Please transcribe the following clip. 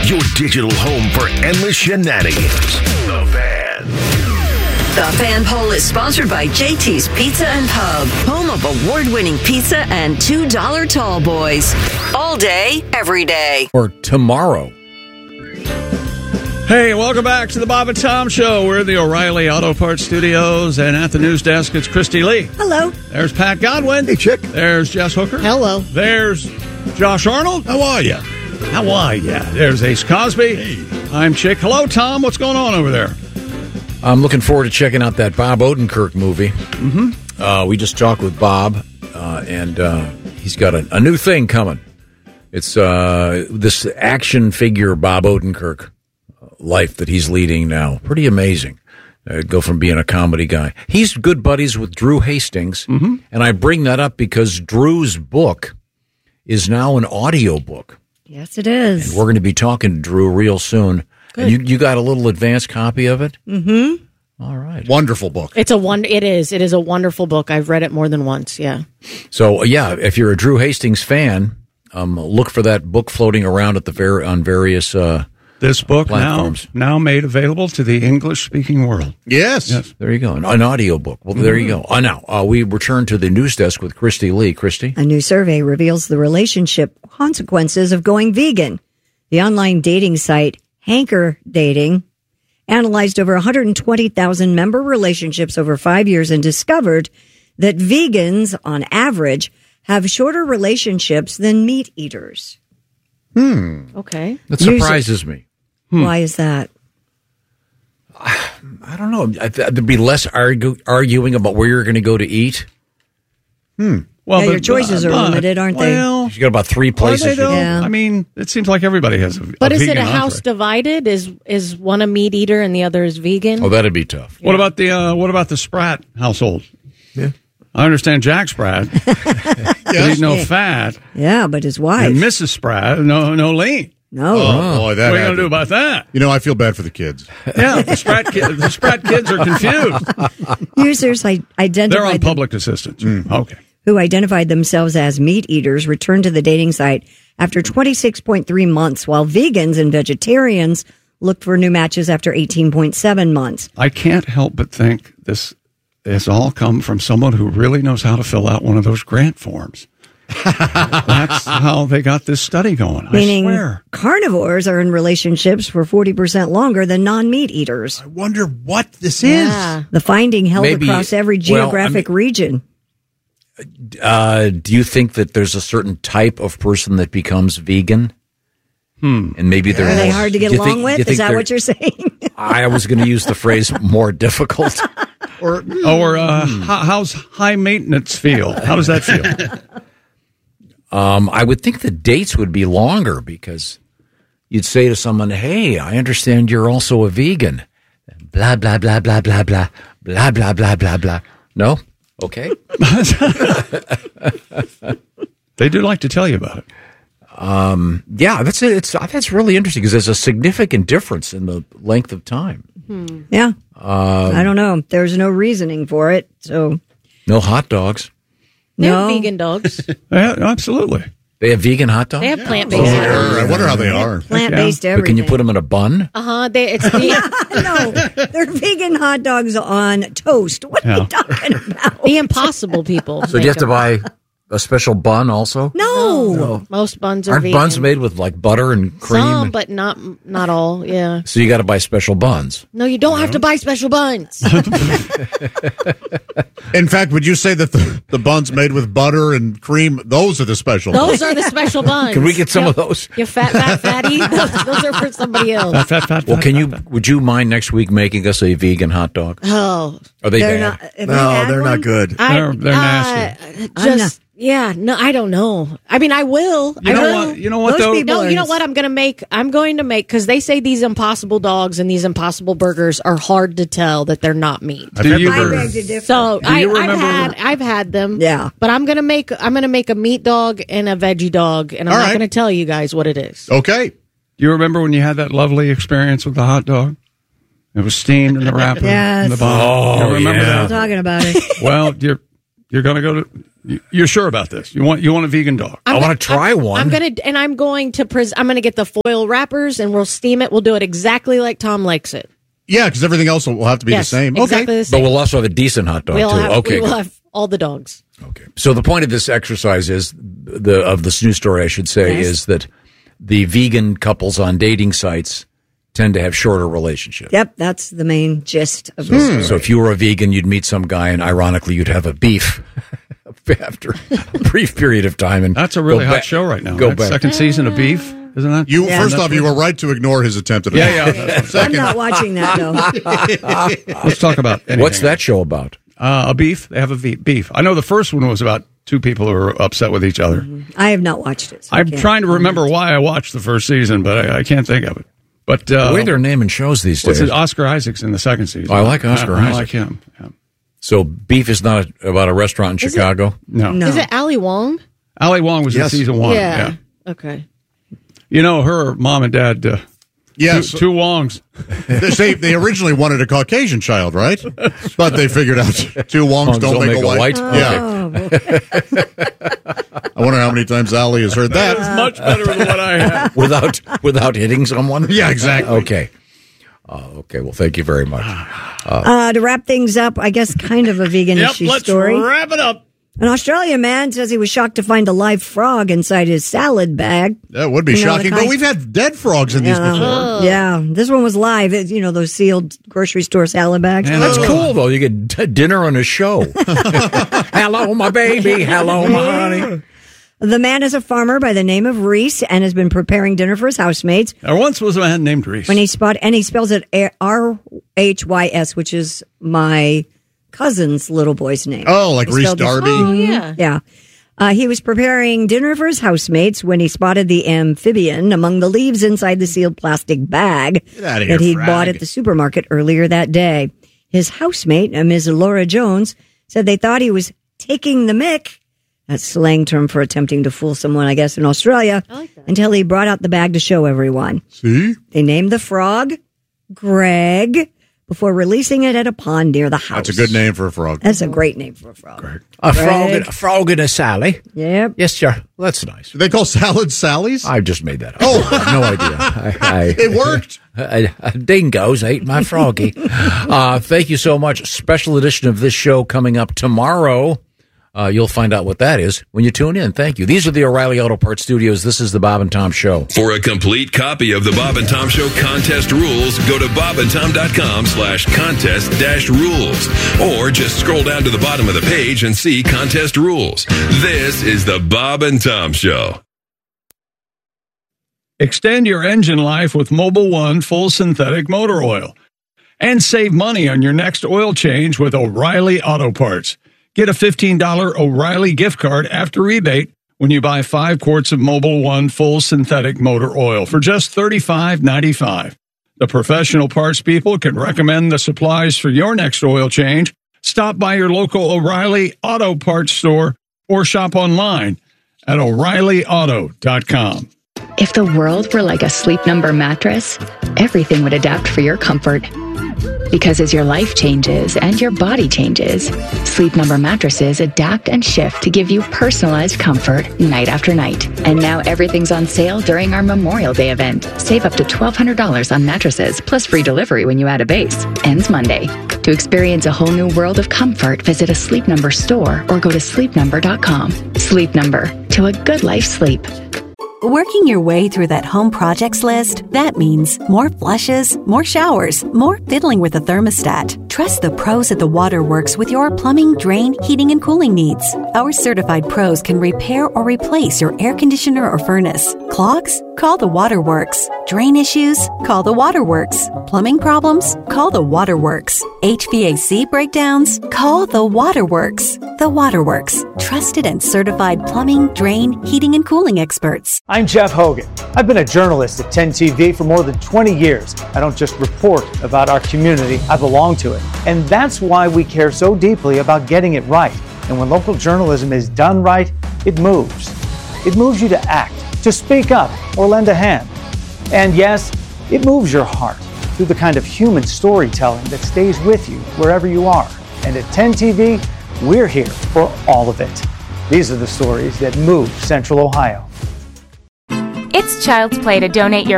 Your digital home for endless shenanigans. The Fan. The Fan Poll is sponsored by JT's Pizza and Pub, home of award-winning pizza and $2 tall boys. All day, every day. Or tomorrow. Hey, welcome back to the Bob and Tom Show. We're in the O'Reilly Auto Parts Studios, and at the news desk, it's Christy Lee. Hello. There's Pat Godwin. Hey, Chick. There's Jess Hooker. Hello. There's Josh Arnold. How are you? How are ya? There's Ace Cosby. Hey. I'm Chick. Hello, Tom. What's going on over there? I'm looking forward to checking out that Bob Odenkirk movie. Mm-hmm. We just talked with Bob, and he's got a new thing coming. It's this action figure Bob Odenkirk life that he's leading now. Pretty amazing. Go from being a comedy guy. He's good buddies with Drew Hastings, and I bring that up because Drew's book is now an audio book. Yes, it is. And we're going to be talking to Drew real soon. Good. And you got a little advanced copy of it? Mm-hmm. All right. Wonderful book. It is a wonderful book. I've read it more than once, yeah. So, if you're a Drew Hastings fan, look for that book floating around at on various This book platforms. now made available to the English-speaking world. Yes. There you go. An audio book. Well, there you go. Now, we return to the news desk with Christy Lee. Christy? A new survey reveals the relationship consequences of going vegan. The online dating site Hanker Dating analyzed over 120,000 member relationships over 5 years and discovered that vegans, on average, have shorter relationships than meat eaters. Okay. That surprises me. Why is that? I don't know. There'd be less arguing about where you're going to go to eat. Well, your choices are limited, aren't they? Well, You got about 3 places. Yeah. I mean, it seems like everybody has a But is it vegan a house entree. divided? Is one a meat eater and the other is vegan? Oh, that'd be tough. What about the Spratt household? Yeah. I understand Jack Spratt. He's no fat. Yeah, but his wife. And Mrs. Spratt, no lean. No. Oh, boy, that What are you had going to do to- about that? You know, I feel bad for the kids. Yeah, the Spratt kids are confused. Users They're on identified public assistance. Okay. who identified themselves as meat eaters returned to the dating site after 26.3 months, while vegans and vegetarians looked for new matches after 18.7 months. I can't help but think this has all come from someone who really knows how to fill out one of those grant forms. That's how they got this study going. Meaning I swear. carnivores are in relationships for 40% longer than non-meat eaters. I wonder what this Yeah. The finding held Maybe- across every geographic region. Do you think that there's a certain type of person that becomes vegan? And maybe they're Are they more- hard to get do you along think- with? do you Is think that they're- what you're saying? I was going to use the phrase more difficult. Or how's high maintenance feel? How does that feel? I would think the dates would be longer because you'd say to someone, "Hey, I understand you're also a vegan." Blah blah blah blah blah blah blah blah blah blah blah. No, okay. They do like to tell you about it. Yeah, that's it. That's really interesting because there's a significant difference in the length of time. Yeah. I don't know. There's no reasoning for it. So, No hot dogs. They no. have vegan dogs. Yeah, absolutely. They have vegan hot dogs. They have plant-based dogs. I wonder how they are. Plant-based But everything. can you put them in a bun? It's the, No, they're vegan hot dogs on toast. What are you talking about? the impossible people. So do you have to buy a special bun also? No. Most buns are Aren't vegan. buns made with like butter and cream? Some, but not all. Yeah. So you got to buy special buns. No, you don't have to buy special buns. In fact, would you say that the buns made with butter and cream, those are the special Those are the special buns. Can we get some of those? You fatty. Those are for somebody else. Fat. Well, would you mind next week making us a vegan hot dog? Oh, Are they They're bad? not. Have you had they're one? not good. They're nasty. Just yeah. No, I don't know. I mean, I will. You know what Those though? people- No, you know what? I'm going to make because they say these impossible dogs and these impossible burgers are hard to tell that they're not meat. Do you, I beg to differ. So Do you remember- I've had them. Yeah. But I'm gonna make a meat dog and a veggie dog, and I'm All not right. gonna tell you guys what it is. Okay. do you remember when you had that lovely experience with the hot dog? It was steamed in the wrapper Yes. in the bottom. Oh, You remember yeah. I'm that? talking about it. Well, You're going to go to. You're sure about this? You want a vegan dog? I want to try one. I'm going to get the foil wrappers and we'll steam it. We'll do it exactly like Tom likes it. Yeah, because everything else will have to be the same. Exactly Okay. the same. But we'll also have a decent hot dog, too. We will have all the dogs. Okay. So the point of this exercise is, of this news story, I should say, is that the vegan couples on dating sites tend to have shorter relationships. Yep, that's the main gist of this story. So if you were a vegan, you'd meet some guy, and ironically, you'd have a beef after a brief period of time. And that's a really hot show right now. Go back. Second season of Beef, isn't that? First off, you were right to ignore his attempt at it. Yeah. I'm not watching that, though. Let's talk about anything. What's that show about? A beef. They have a beef. I know the first one was about two people who were upset with each other. I have not watched it. So I'm trying to remember why I watched the first season, but I can't think of it. But the way they're naming shows these days. What's it? Oscar Isaac's in the second season. I like Oscar Isaac. I like him. Yeah. So Beef is not about a restaurant in Chicago? No. Is it Ali Wong? Ali Wong was in season 1. Yeah. Okay. You know, her mom and dad, Yes. two Wongs. They originally wanted a Caucasian child, right? But they figured out two Wongs don't make a white. Yeah. I wonder how many times Ali has heard that. That is much better than what I had. Without hitting someone? Yeah, exactly. Okay. Okay, well, thank you very much. To wrap things up, I guess kind of a vegan-ish story. Let's wrap it up. An Australian man says he was shocked to find a live frog inside his salad bag. That would be shocking, but we've had dead frogs in these before. Yeah, this one was live. Those sealed grocery store salad bags. That's cool, though. You get dinner on a show. Hello, my baby. Hello, my honey. The man is a farmer by the name of Reese and has been preparing dinner for his housemates. There once was a man named Reese. He spells it R-H-Y-S, which is my cousin's little boy's name. Oh, like Reese Darby? Oh, yeah. Yeah. He was preparing dinner for his housemates when he spotted the amphibian among the leaves inside the sealed plastic bag that he'd bought at the supermarket earlier that day. His housemate, Ms. Laura Jones, said they thought he was taking the mick. That's slang term for attempting to fool someone, I guess, in Australia. I like that. Until he brought out the bag to show everyone. See? They named the frog Greg before releasing it at a pond near the house. That's a good name for a frog. That's a great name for a frog. Greg. A frog in a Sally. Yep. Yes, sir. Well, that's nice. Do they call salads Sally's? I just made that up. Oh. I have no idea. It worked. Dingoes ate my froggy. Thank you so much. Special edition of this show coming up tomorrow. You'll find out what that is when you tune in. Thank you. These are the O'Reilly Auto Parts Studios. This is the Bob and Tom Show. For a complete copy of the Bob and Tom Show contest rules, go to bobandtom.com/contest-rules. Or just scroll down to the bottom of the page and see contest rules. This is the Bob and Tom Show. Extend your engine life with Mobil 1 full synthetic motor oil. And save money on your next oil change with O'Reilly Auto Parts. Get a $15 O'Reilly gift card after rebate when you buy 5 quarts of Mobil 1 full synthetic motor oil for just $35.95. The professional parts people can recommend the supplies for your next oil change. Stop by your local O'Reilly Auto Parts store or shop online at O'ReillyAuto.com. If the world were like a Sleep Number mattress, everything would adapt for your comfort. Because as your life changes and your body changes, Sleep Number mattresses adapt and shift to give you personalized comfort night after night. And now everything's on sale during our Memorial Day event. Save up to $1,200 on mattresses, plus free delivery when you add a base. Ends Monday. To experience a whole new world of comfort, visit a Sleep Number store or go to sleepnumber.com. Sleep Number. To a good life sleep. Working your way through that home projects list, that means more flushes, more showers, more fiddling with the thermostat. Trust the pros at the Waterworks with your plumbing, drain, heating, and cooling needs. Our certified pros can repair or replace your air conditioner or furnace. Clogs? Call the Waterworks. Drain issues? Call the Waterworks. Plumbing problems? Call the Waterworks. HVAC breakdowns? Call the Waterworks. The Waterworks. Trusted and certified plumbing, drain, heating, and cooling experts. I'm Jeff Hogan. I've been a journalist at 10 TV for more than 20 years. I don't just report about our community, I belong to it. And that's why we care so deeply about getting it right. And when local journalism is done right, it moves. It moves you to act, to speak up, or lend a hand. And yes, it moves your heart through the kind of human storytelling that stays with you wherever you are. And at 10 TV, We're here for all of it. These are the stories that move Central Ohio. It's Child's Play to donate your